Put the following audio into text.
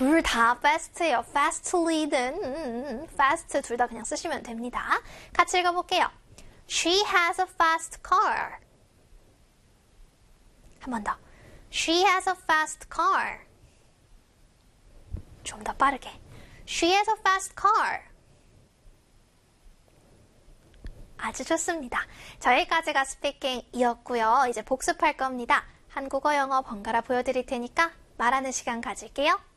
둘 다 fast예요. fastly든 fast 둘 다 그냥 쓰시면 됩니다. 같이 읽어볼게요. She has a fast car. 한 번 더. She has a fast car. 좀 더 빠르게. She has a fast car. 아주 좋습니다. 저희까지가 스피킹이었고요. 이제 복습할 겁니다. 한국어, 영어 번갈아 보여드릴 테니까 말하는 시간 가질게요.